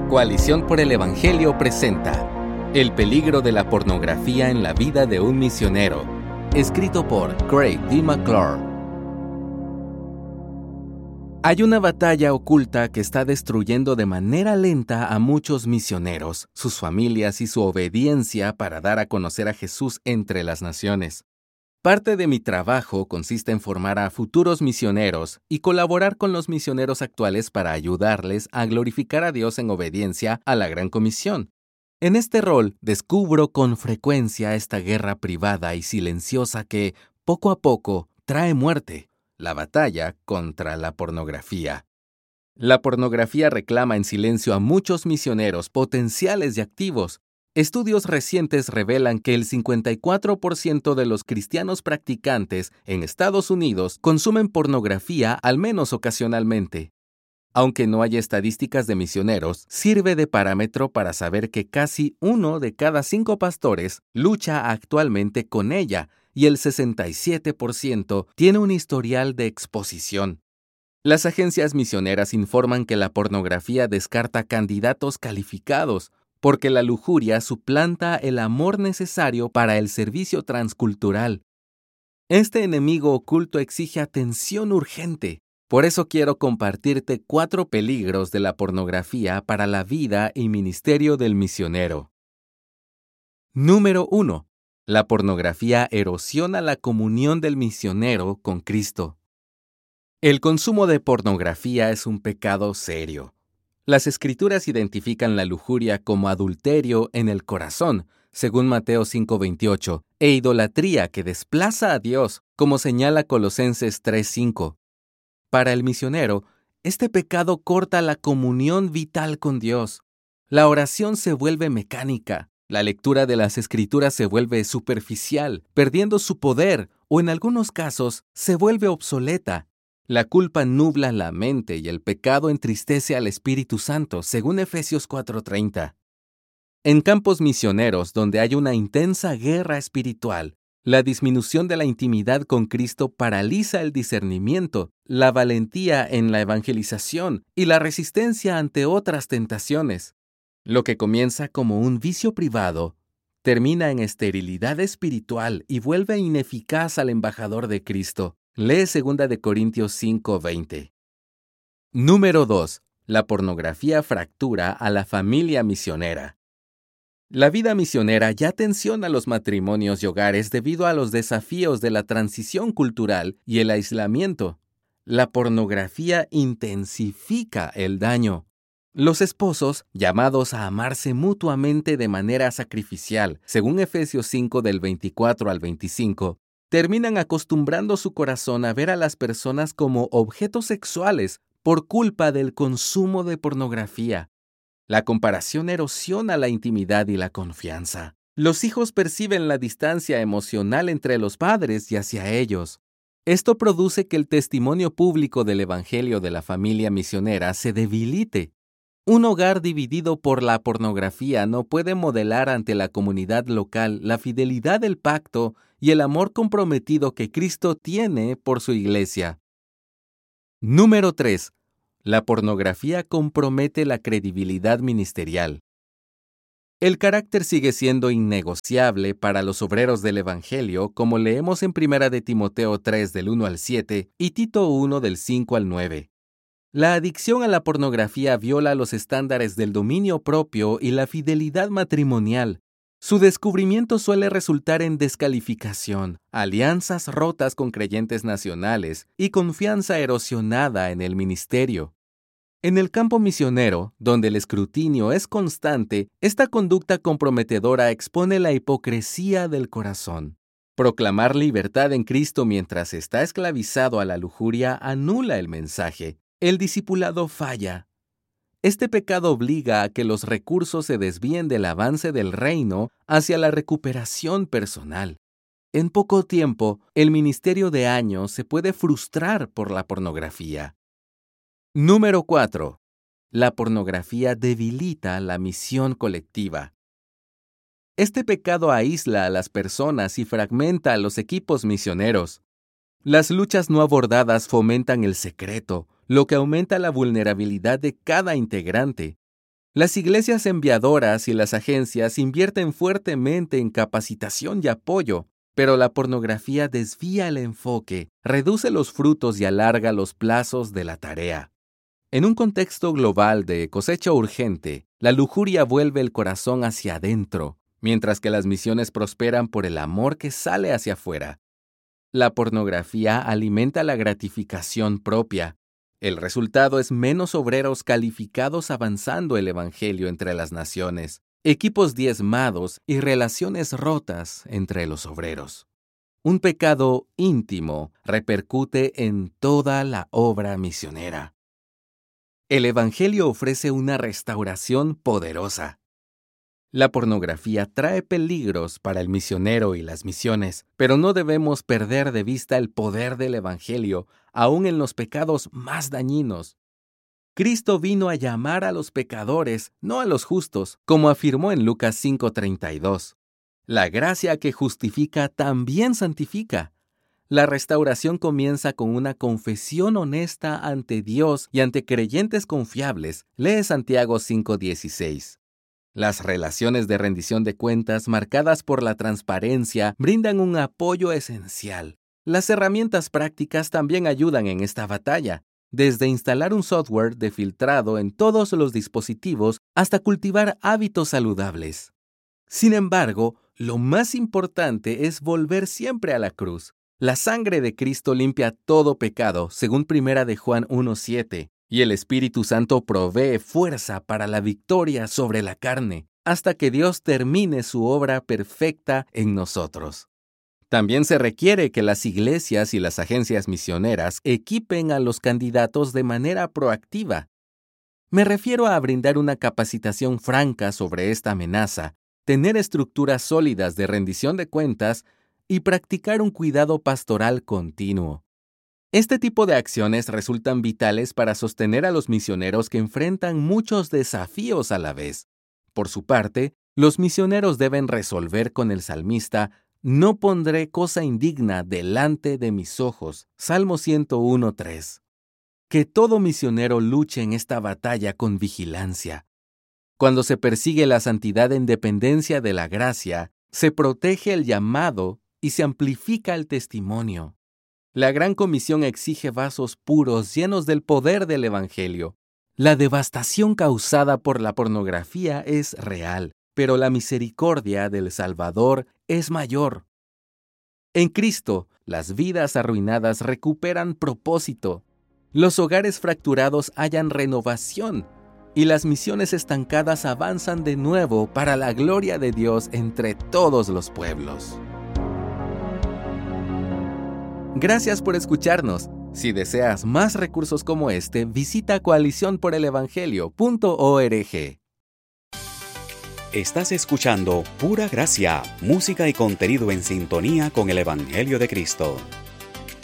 Coalición por el Evangelio presenta El peligro de la pornografía en la vida de un misionero, escrito por Craig D. McClure. Hay una batalla oculta que está destruyendo de manera lenta a muchos misioneros, sus familias y su obediencia para dar a conocer a Jesús entre las naciones. Parte de mi trabajo consiste en formar a futuros misioneros y colaborar con los misioneros actuales para ayudarles a glorificar a Dios en obediencia a la Gran Comisión. En este rol, descubro con frecuencia esta guerra privada y silenciosa que, poco a poco, trae muerte: la batalla contra la pornografía. La pornografía reclama en silencio a muchos misioneros potenciales y activos. Estudios recientes revelan que el 54% de los cristianos practicantes en Estados Unidos consumen pornografía al menos ocasionalmente. Aunque no hay estadísticas de misioneros, sirve de parámetro para saber que casi 1 de cada 5 pastores lucha actualmente con ella y el 67% tiene un historial de exposición. Las agencias misioneras informan que la pornografía descarta candidatos calificados, porque la lujuria suplanta el amor necesario para el servicio transcultural. Este enemigo oculto exige atención urgente. Por eso quiero compartirte 4 peligros de la pornografía para la vida y ministerio del misionero. Número 1. La pornografía erosiona la comunión del misionero con Cristo. El consumo de pornografía es un pecado serio. Las Escrituras identifican la lujuria como adulterio en el corazón, según Mateo 5:28, e idolatría que desplaza a Dios, como señala Colosenses 3:5. Para el misionero, este pecado corta la comunión vital con Dios. La oración se vuelve mecánica, la lectura de las Escrituras se vuelve superficial, perdiendo su poder, o en algunos casos, se vuelve obsoleta. La culpa nubla la mente y el pecado entristece al Espíritu Santo, según Efesios 4:30. En campos misioneros donde hay una intensa guerra espiritual, la disminución de la intimidad con Cristo paraliza el discernimiento, la valentía en la evangelización y la resistencia ante otras tentaciones. Lo que comienza como un vicio privado termina en esterilidad espiritual y vuelve ineficaz al embajador de Cristo. Lee 2 de Corintios 5:20. Número 2. La pornografía fractura a la familia misionera. La vida misionera ya tensiona los matrimonios y hogares debido a los desafíos de la transición cultural y el aislamiento. La pornografía intensifica el daño. Los esposos, llamados a amarse mutuamente de manera sacrificial, según Efesios 5 del 24 al 25, terminan acostumbrando su corazón a ver a las personas como objetos sexuales por culpa del consumo de pornografía. La comparación erosiona la intimidad y la confianza. Los hijos perciben la distancia emocional entre los padres y hacia ellos. Esto produce que el testimonio público del Evangelio de la familia misionera se debilite. Un hogar dividido por la pornografía no puede modelar ante la comunidad local la fidelidad del pacto y el amor comprometido que Cristo tiene por su iglesia. Número 3. La pornografía compromete la credibilidad ministerial. El carácter sigue siendo innegociable para los obreros del Evangelio, como leemos en 1 de Timoteo 3 del 1 al 7 y Tito 1 del 5 al 9. La adicción a la pornografía viola los estándares del dominio propio y la fidelidad matrimonial. Su descubrimiento suele resultar en descalificación, alianzas rotas con creyentes nacionales y confianza erosionada en el ministerio. En el campo misionero, donde el escrutinio es constante, esta conducta comprometedora expone la hipocresía del corazón. Proclamar libertad en Cristo mientras está esclavizado a la lujuria anula el mensaje. El discipulado falla. Este pecado obliga a que los recursos se desvíen del avance del reino hacia la recuperación personal. En poco tiempo, el ministerio de años se puede frustrar por la pornografía. Número 4. La pornografía debilita la misión colectiva. Este pecado aísla a las personas y fragmenta a los equipos misioneros. Las luchas no abordadas fomentan el secreto, lo que aumenta la vulnerabilidad de cada integrante. Las iglesias enviadoras y las agencias invierten fuertemente en capacitación y apoyo, pero la pornografía desvía el enfoque, reduce los frutos y alarga los plazos de la tarea. En un contexto global de cosecha urgente, la lujuria vuelve el corazón hacia adentro, mientras que las misiones prosperan por el amor que sale hacia afuera. La pornografía alimenta la gratificación propia. El resultado es menos obreros calificados avanzando el evangelio entre las naciones, equipos diezmados y relaciones rotas entre los obreros. Un pecado íntimo repercute en toda la obra misionera. El evangelio ofrece una restauración poderosa. La pornografía trae peligros para el misionero y las misiones, pero no debemos perder de vista el poder del evangelio, aún en los pecados más dañinos. Cristo vino a llamar a los pecadores, no a los justos, como afirmó en Lucas 5:32. La gracia que justifica también santifica. La restauración comienza con una confesión honesta ante Dios y ante creyentes confiables. Lee Santiago 5:16. Las relaciones de rendición de cuentas marcadas por la transparencia brindan un apoyo esencial. Las herramientas prácticas también ayudan en esta batalla, desde instalar un software de filtrado en todos los dispositivos hasta cultivar hábitos saludables. Sin embargo, lo más importante es volver siempre a la cruz. La sangre de Cristo limpia todo pecado, según 1 de Juan 1:7, y el Espíritu Santo provee fuerza para la victoria sobre la carne, hasta que Dios termine su obra perfecta en nosotros. También se requiere que las iglesias y las agencias misioneras equipen a los candidatos de manera proactiva. Me refiero a brindar una capacitación franca sobre esta amenaza, tener estructuras sólidas de rendición de cuentas y practicar un cuidado pastoral continuo. Este tipo de acciones resultan vitales para sostener a los misioneros que enfrentan muchos desafíos a la vez. Por su parte, los misioneros deben resolver con el salmista: «No pondré cosa indigna delante de mis ojos». Salmo 101:3. Que todo misionero luche en esta batalla con vigilancia. Cuando se persigue la santidad en dependencia de la gracia, se protege el llamado y se amplifica el testimonio. La Gran Comisión exige vasos puros llenos del poder del Evangelio. La devastación causada por la pornografía es real, pero la misericordia del Salvador es mayor. En Cristo, las vidas arruinadas recuperan propósito. Los hogares fracturados hallan renovación y las misiones estancadas avanzan de nuevo para la gloria de Dios entre todos los pueblos. Gracias por escucharnos. Si deseas más recursos como este, visita coaliciónporelevangelio.org. Estás escuchando Pura Gracia, música y contenido en sintonía con el Evangelio de Cristo.